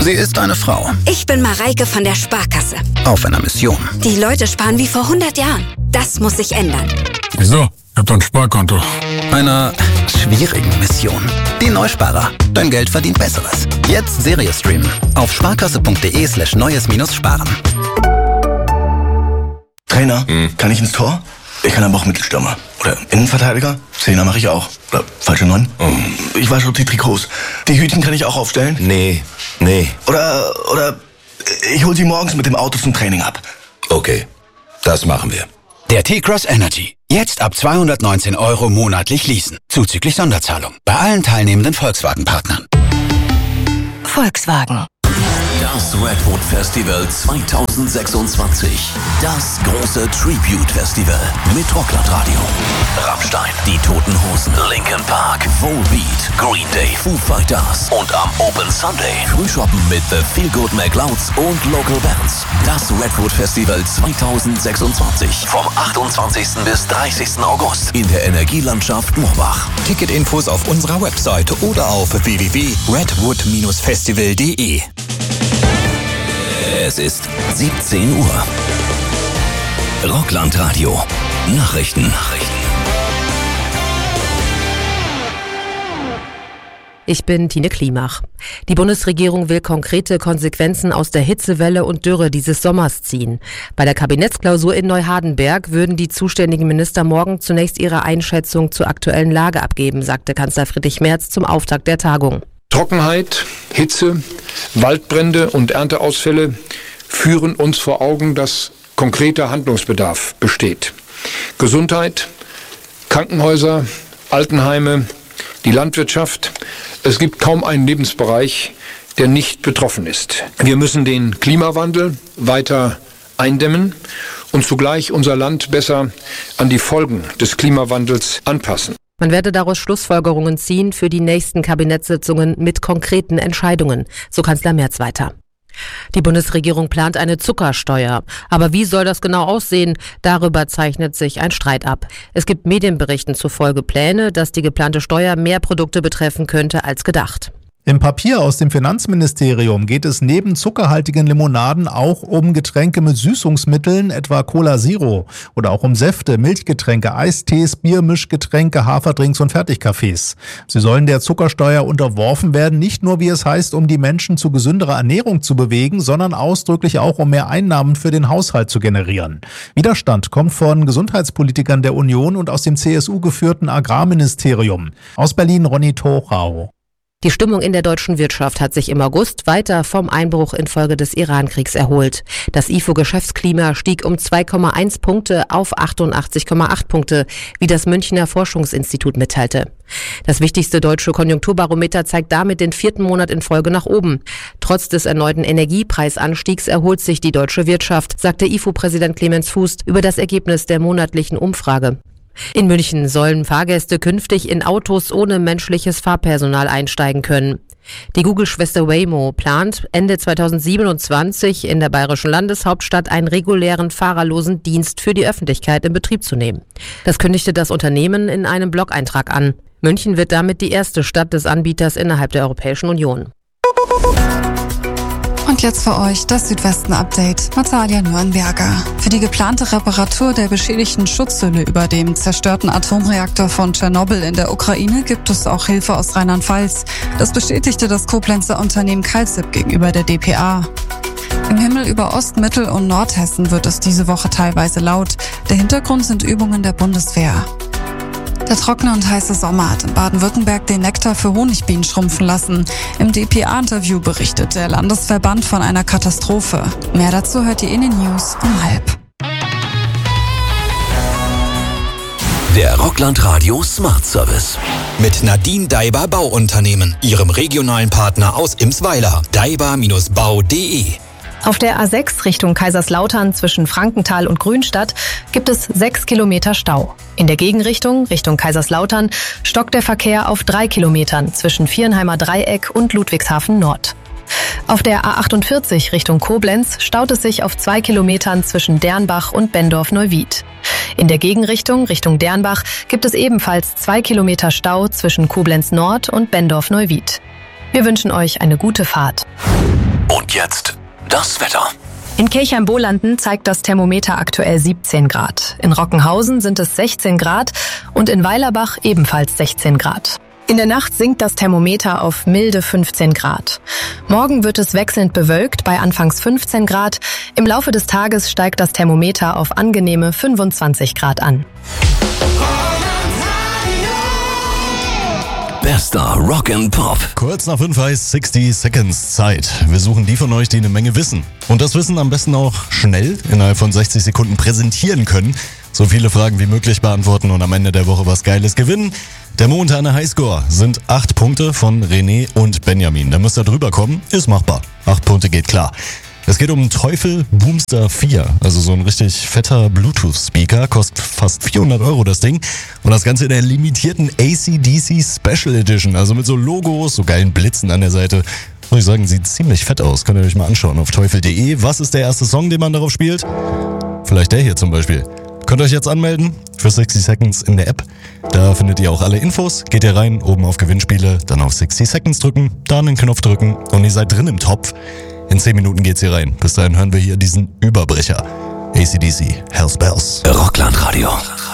Sie ist eine Frau. Ich bin Mareike von der Sparkasse. Auf einer Mission. Die Leute sparen wie vor 100 Jahren. Das muss sich ändern. Wieso? Ich hab doch ein Sparkonto. Einer schwierigen Mission. Die Neusparer. Dein Geld verdient Besseres. Jetzt Serie streamen. Auf sparkasse.de/neues-sparen. Trainer, kann ich ins Tor? Ich kann aber auch Mittelstürmer. Oder Innenverteidiger? Zehner mache ich auch. Oder falsche 9? Ich wasche die Trikots. Die Hütchen kann ich auch aufstellen? Nee. Oder ich hol sie morgens mit dem Auto zum Training ab. Okay, das machen wir. Der T-Cross Energy. Jetzt ab 219 € monatlich leasen. Zuzüglich Sonderzahlung. Bei allen teilnehmenden Volkswagen-Partnern. Volkswagen. Das Redwood Festival 2026. Das große Tribute-Festival mit Rockland-Radio. Rammstein, Die Toten Hosen, Linkin Park, Volbeat, Green Day, Foo Fighters und am Open Sunday Frühshoppen mit The Feel Good McLeods und Local Bands. Das Redwood Festival 2026 vom 28. bis 30. August in der Energielandschaft Moorbach. Ticketinfos auf unserer Webseite oder auf www.redwood-festival.de. Es ist 17 Uhr. Rockland-Radio. Nachrichten. Ich bin Tine Klimach. Die Bundesregierung will konkrete Konsequenzen aus der Hitzewelle und Dürre dieses Sommers ziehen. Bei der Kabinettsklausur in Neuhardenberg würden die zuständigen Minister morgen zunächst ihre Einschätzung zur aktuellen Lage abgeben, sagte Kanzler Friedrich Merz zum Auftakt der Tagung. Trockenheit, Hitze, Waldbrände und Ernteausfälle führen uns vor Augen, dass konkreter Handlungsbedarf besteht. Gesundheit, Krankenhäuser, Altenheime, die Landwirtschaft. Es gibt kaum einen Lebensbereich, der nicht betroffen ist. Wir müssen den Klimawandel weiter eindämmen und zugleich unser Land besser an die Folgen des Klimawandels anpassen. Man werde daraus Schlussfolgerungen ziehen für die nächsten Kabinettssitzungen mit konkreten Entscheidungen, so Kanzler Merz weiter. Die Bundesregierung plant eine Zuckersteuer. Aber wie soll das genau aussehen? Darüber zeichnet sich ein Streit ab. Es gibt Medienberichten zufolge Pläne, dass die geplante Steuer mehr Produkte betreffen könnte als gedacht. Im Papier aus dem Finanzministerium geht es neben zuckerhaltigen Limonaden auch um Getränke mit Süßungsmitteln, etwa Cola Zero, oder auch um Säfte, Milchgetränke, Eistees, Biermischgetränke, Haferdrinks und Fertigkaffees. Sie sollen der Zuckersteuer unterworfen werden, nicht nur, wie es heißt, um die Menschen zu gesünderer Ernährung zu bewegen, sondern ausdrücklich auch, um mehr Einnahmen für den Haushalt zu generieren. Widerstand kommt von Gesundheitspolitikern der Union und aus dem CSU-geführten Agrarministerium. Aus Berlin Ronny Torau. Die Stimmung in der deutschen Wirtschaft hat sich im August weiter vom Einbruch infolge des Iran-Kriegs erholt. Das IFO-Geschäftsklima stieg um 2,1 Punkte auf 88,8 Punkte, wie das Münchner Forschungsinstitut mitteilte. Das wichtigste deutsche Konjunkturbarometer zeigt damit den 4. Monat in Folge nach oben. Trotz des erneuten Energiepreisanstiegs erholt sich die deutsche Wirtschaft, sagte IFO-Präsident Clemens Fuß über das Ergebnis der monatlichen Umfrage. In München sollen Fahrgäste künftig in Autos ohne menschliches Fahrpersonal einsteigen können. Die Google-Schwester Waymo plant, Ende 2027 in der bayerischen Landeshauptstadt einen regulären fahrerlosen Dienst für die Öffentlichkeit in Betrieb zu nehmen. Das kündigte das Unternehmen in einem Blog-Eintrag an. München wird damit die erste Stadt des Anbieters innerhalb der Europäischen Union. Und jetzt für euch das Südwesten-Update. Natalia Nürnberger. Für die geplante Reparatur der beschädigten Schutzhülle über dem zerstörten Atomreaktor von Tschernobyl in der Ukraine gibt es auch Hilfe aus Rheinland-Pfalz. Das bestätigte das Koblenzer Unternehmen Kalsip gegenüber der dpa. Im Himmel über Ost-, Mittel- und Nordhessen wird es diese Woche teilweise laut. Der Hintergrund sind Übungen der Bundeswehr. Der trockene und heiße Sommer hat in Baden-Württemberg den Nektar für Honigbienen schrumpfen lassen. Im dpa-Interview berichtet der Landesverband von einer Katastrophe. Mehr dazu hört ihr in den News um 12:30. Der Rockland Radio Smart Service. Mit Nadine Daiber Bauunternehmen, ihrem regionalen Partner aus Imsweiler. daiber-bau.de. Auf der A6 Richtung Kaiserslautern zwischen Frankenthal und Grünstadt gibt es 6 Kilometer Stau. In der Gegenrichtung, Richtung Kaiserslautern, stockt der Verkehr auf 3 Kilometern zwischen Vierenheimer Dreieck und Ludwigshafen Nord. Auf der A48 Richtung Koblenz staut es sich auf 2 Kilometern zwischen Dernbach und Bendorf-Neuwied. In der Gegenrichtung, Richtung Dernbach, gibt es ebenfalls 2 Kilometer Stau zwischen Koblenz Nord und Bendorf-Neuwied. Wir wünschen euch eine gute Fahrt. jetzt das Wetter. In Kirchheim-Bolanden zeigt das Thermometer aktuell 17 Grad. In Rockenhausen sind es 16 Grad und in Weilerbach ebenfalls 16 Grad. In der Nacht sinkt das Thermometer auf milde 15 Grad. Morgen wird es wechselnd bewölkt bei anfangs 15 Grad. Im Laufe des Tages steigt das Thermometer auf angenehme 25 Grad an. Bester Rock and Pop. Kurz nach 5 heißt 60 Seconds Zeit. Wir suchen die von euch, die eine Menge wissen. Und das Wissen am besten auch schnell, innerhalb von 60 Sekunden präsentieren können. So viele Fragen wie möglich beantworten und am Ende der Woche was Geiles gewinnen. Der momentane Highscore sind 8 Punkte von René und Benjamin. Da müsst ihr drüber kommen, ist machbar. 8 Punkte geht klar. Es geht um Teufel Boomster 4, also so ein richtig fetter Bluetooth-Speaker, kostet fast 400 € das Ding. Und das Ganze in der limitierten AC/DC Special Edition, also mit so Logos, so geilen Blitzen an der Seite. Muss ich sagen, sieht ziemlich fett aus. Könnt ihr euch mal anschauen auf teufel.de. Was ist der erste Song, den man darauf spielt? Vielleicht der hier zum Beispiel. Könnt ihr euch jetzt anmelden für 60 Seconds in der App. Da findet ihr auch alle Infos. Geht ihr rein, oben auf Gewinnspiele, dann auf 60 Seconds drücken, dann den Knopf drücken und ihr seid drin im Topf. In 10 Minuten geht's hier rein. Bis dahin hören wir hier diesen Überbrecher. AC/DC, Hell's Bells. Rockland Radio.